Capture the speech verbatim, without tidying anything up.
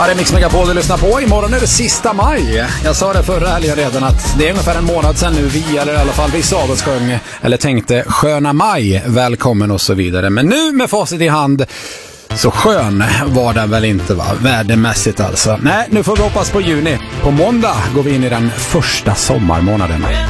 Ja, det är Mix Megapol du lyssnar på. Imorgon är det sista maj. Jag sa det förra helgen redan att det är ungefär en månad sedan nu vi, eller i alla fall vissa av oss sjöng, eller tänkte sköna maj, välkommen och så vidare. Men nu med facit i hand, så skön var den väl inte, va? Värdemässigt alltså. Nej, nu får vi hoppas på juni. På måndag går vi in i den första sommarmånaden.